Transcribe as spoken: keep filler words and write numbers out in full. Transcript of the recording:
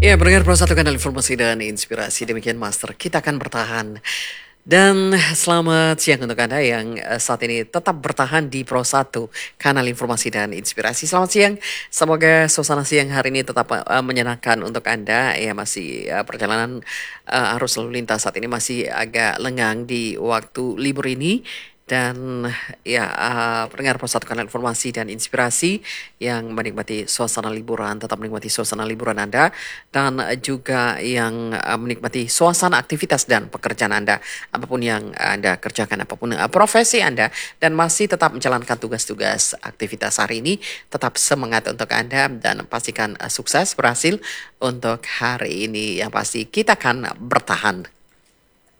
Ya, pendengar Pro satu Kanal Informasi dan Inspirasi, demikian Master. Kita akan bertahan. Dan selamat siang untuk Anda yang eh, saat ini tetap bertahan di Pro satu Kanal Informasi dan Inspirasi. Selamat siang. Semoga suasana siang hari ini tetap eh, menyenangkan untuk Anda. Ya, masih eh, perjalanan eh, arus lalu lintas saat ini masih agak lengang di waktu libur ini. Dan ya, uh, pendengar Pro satu Kanal Informasi dan Inspirasi yang menikmati suasana liburan, tetap menikmati suasana liburan Anda. Dan juga yang uh, menikmati suasana aktivitas dan pekerjaan Anda. Apapun yang Anda kerjakan, apapun uh, profesi Anda. Dan masih tetap menjalankan tugas-tugas aktivitas hari ini. Tetap semangat untuk Anda dan pastikan uh, sukses, berhasil untuk hari ini. Yang pasti kita akan bertahan.